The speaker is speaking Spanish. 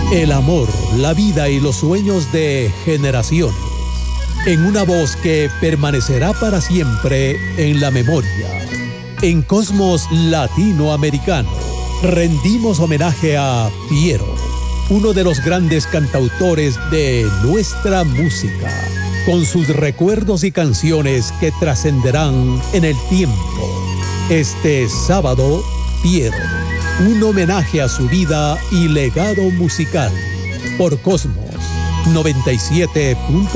El amor, la vida y los sueños de generaciones. En una voz que permanecerá para siempre en la memoria. En Cosmos Latinoamericano, rendimos homenaje a Piero, uno de los grandes cantautores de nuestra música, con sus recuerdos y canciones que trascenderán en el tiempo. Este sábado, Piero, un homenaje a su vida y legado musical, por Cosmos 97.1.